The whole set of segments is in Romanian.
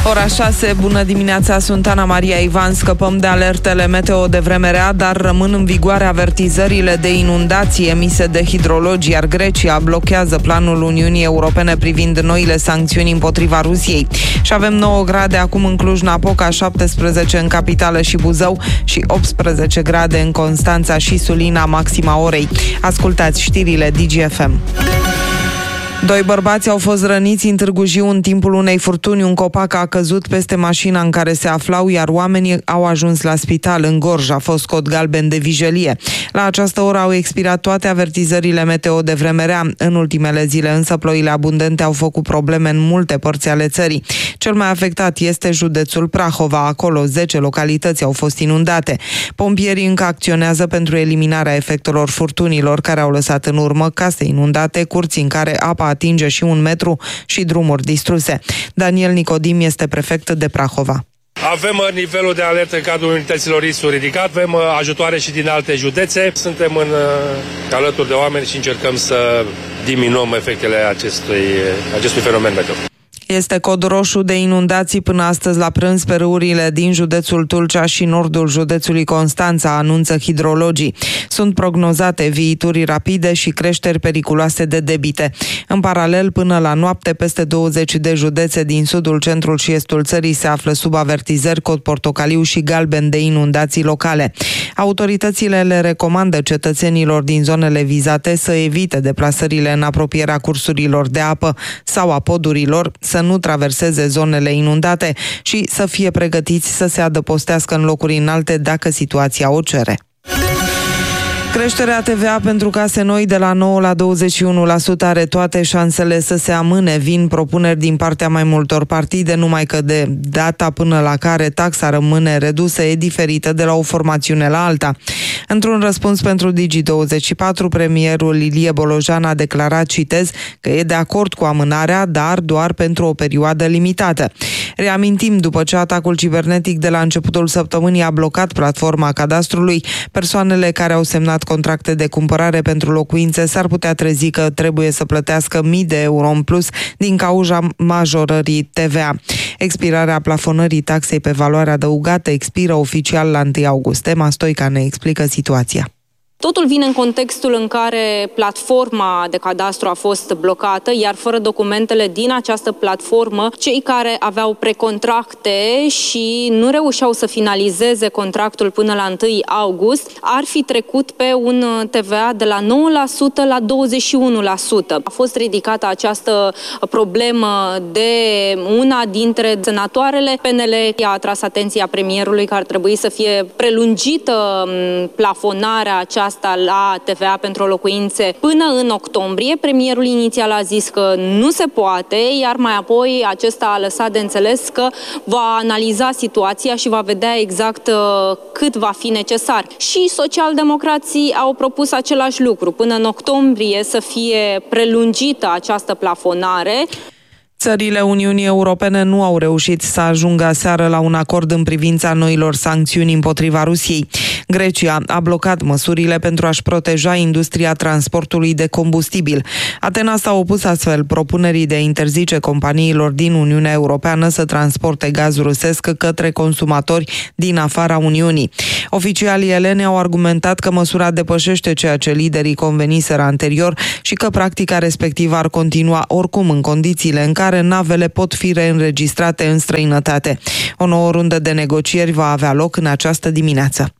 Ora 6, bună dimineața, sunt Ana Maria Ivan. Scăpăm de alertele meteo de vreme rea, dar rămân în vigoare avertizările de inundații emise de hidrologi, iar Grecia blochează planul Uniunii Europene privind noile sancțiuni împotriva Rusiei. Și avem 9 grade acum în Cluj-Napoca, 17 în capitală și Buzău și 18 grade în Constanța și Sulina, maxima orei. Ascultați știrile DGFM. 2 bărbați au fost răniți în Târgu Jiu în timpul unei furtuni. Un copac a căzut peste mașina în care se aflau, iar oamenii au ajuns la spital. În Gorj a fost cod galben de vijelie. La această oră au expirat toate avertizările meteo de vreme rea. În ultimele zile însă ploile abundente au făcut probleme în multe părți ale țării. Cel mai afectat este județul Prahova. Acolo 10 localități au fost inundate. Pompierii încă acționează pentru eliminarea efectelor furtunilor care au lăsat în urmă case inundate, curți în care apa atinge și 1 metru și drumuri distruse. Daniel Nicodim este prefect de Prahova. Avem nivelul de alertă în cadrul unităților riscuri ridicat, avem ajutoare și din alte județe. Suntem alături de oameni și încercăm să diminuăm efectele acestui fenomen meteo. Este cod roșu de inundații până astăzi la prânz pe râurile din județul Tulcea și nordul județului Constanța, anunță hidrologii. Sunt prognozate viituri rapide și creșteri periculoase de debite. În paralel, până la noapte, peste 20 de județe din sudul, centrul și estul țării se află sub avertizări cod portocaliu și galben de inundații locale. Autoritățile le recomandă cetățenilor din zonele vizate să evite deplasările în apropierea cursurilor de apă sau a podurilor, să nu traverseze zonele inundate și să fie pregătiți să se adăpostească în locuri înalte dacă situația o cere. Creșterea TVA pentru case noi de la 9 la 21% are toate șansele să se amâne. Vin propuneri din partea mai multor partide, numai că de data până la care taxa rămâne redusă e diferită de la o formațiune la alta. Într-un răspuns pentru Digi24, premierul Ilie Bolojan a declarat, citez, că e de acord cu amânarea, dar doar pentru o perioadă limitată. Reamintim, după ce atacul cibernetic de la începutul săptămânii a blocat platforma cadastrului, persoanele care au semnat contracte de cumpărare pentru locuințe s-ar putea trezi că trebuie să plătească mii de euro în plus din cauza majorării TVA. Expirarea plafonării taxei pe valoare adăugată expiră oficial la 1 august. Emma Stoica ne explică situația. Totul vine în contextul în care platforma de cadastru a fost blocată, iar fără documentele din această platformă, cei care aveau precontracte și nu reușeau să finalizeze contractul până la 1 august, ar fi trecut pe un TVA de la 9% la 21%. A fost ridicată această problemă de una dintre senatoarele. PNL a atras atenția premierului că ar trebui să fie prelungită plafonarea aceasta la TVA pentru locuințe până în octombrie. Premierul inițial a zis că nu se poate, iar mai apoi acesta a lăsat de înțeles că va analiza situația și va vedea exact cât va fi necesar. Și socialdemocrații au propus același lucru, până în octombrie să fie prelungită această plafonare. Țările Uniunii Europene nu au reușit să ajungă aseară la un acord în privința noilor sancțiuni împotriva Rusiei. Grecia a blocat măsurile pentru a-și proteja industria transportului de combustibil. Atena s-a opus astfel propunerii de a interzice companiilor din Uniunea Europeană să transporte gaz rusesc către consumatori din afara Uniunii. Oficialii eleni au argumentat că măsura depășește ceea ce liderii conveniseră anterior și că practica respectivă ar continua oricum în condițiile în care navele pot fi reînregistrate în străinătate. O nouă rundă de negocieri va avea loc în această dimineață.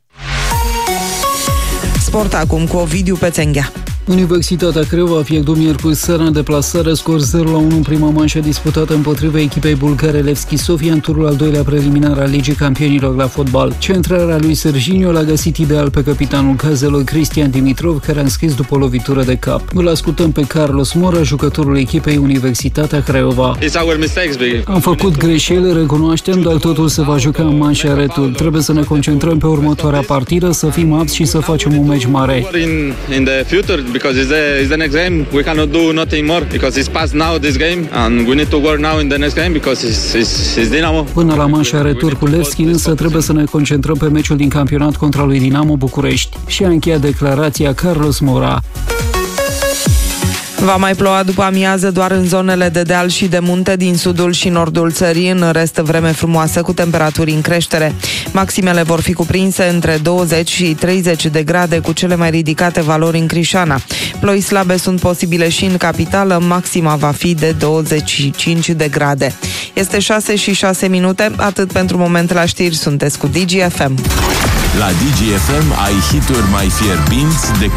Sport acum cu Ovidiu Pețenghea. Universitatea Craiova a pierdut miercuri seara în deplasare, scor 0-1 în prima manșă disputată împotriva echipei bulgare Levski Sofia în turul al doilea preliminar al Ligii Campionilor la fotbal. Centrarea lui Serginho l-a găsit ideal pe capitanul cazelor Cristian Dimitrov, care a înscris după o lovitură de cap. Îl ascultăm pe Carlos Mora, jucătorul echipei Universitatea Craiova. Am făcut greșeli, recunoaștem, dar totul se va juca în manșa retur. Trebuie să ne concentrăm pe următoarea partidă, să fim apți și să facem un meci mare. Because it's the next game, we cannot do nothing more because it's past now this game and we need to work now in the next game because it's Dinamo. Până la manșa retur cu Levski, însă trebuie să ne concentrăm pe meciul din campionat contra lui Dinamo București. Și a încheiat declarația Carlos Mora. Va mai ploua după amiază doar în zonele de deal și de munte din sudul și nordul țării, în rest vreme frumoasă cu temperaturi în creștere. Maximele vor fi cuprinse între 20 și 30 de grade, cu cele mai ridicate valori în Crișana. Ploi slabe sunt posibile și în capitală, maxima va fi de 25 de grade. Este 6:06, atât pentru moment la știri, sunteți cu Digi FM. La Digi FM ai hituri mai fierbinți decât